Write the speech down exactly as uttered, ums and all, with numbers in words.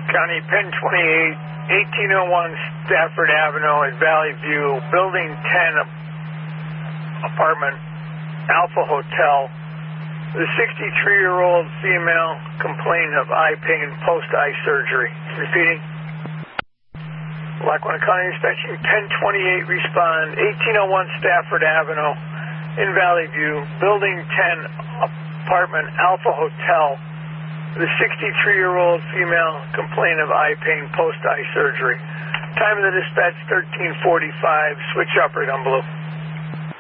County Penn twenty-eight, eighteen oh one Stafford Avenue at Valley View, Building ten, apartment, Alpha Hotel. The sixty-three-year-old female complained of eye pain post-eye surgery. Repeating. Lackawanna County Inspection ten twenty-eight respond, eighteen oh one Stafford Avenue in Valley View, Building ten, apartment, Alpha Hotel. The sixty-three-year-old female complained of eye pain post-eye surgery. Time of the dispatch, thirteen forty-five. Switch operator on blue.